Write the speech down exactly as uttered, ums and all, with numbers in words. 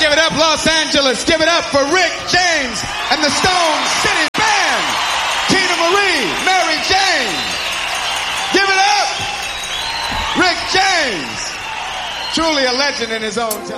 Give it up, Los Angeles. Give it up for Rick James and the Stone City Band. Tina Marie, Mary Jane. Give it up, Rick James. Truly a legend in his own time.